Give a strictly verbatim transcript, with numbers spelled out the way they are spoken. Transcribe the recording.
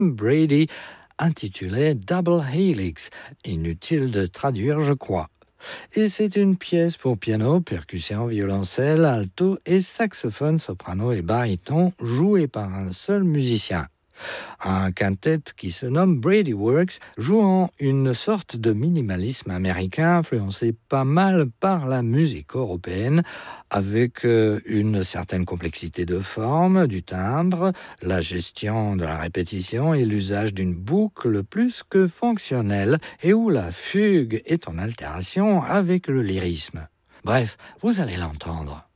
Brady, intitulée Double Helix. Inutile de traduire, je crois. Et c'est une pièce pour piano, percussion, violoncelle, alto et saxophone, soprano et baryton, jouée par un seul musicien. Un quintet qui se nomme Brady Works, jouant une sorte de minimalisme américain influencé pas mal par la musique européenne, avec une certaine complexité de forme, du timbre, la gestion de la répétition et l'usage d'une boucle plus que fonctionnelle, et où la fugue est en altération avec le lyrisme. Bref, vous allez l'entendre.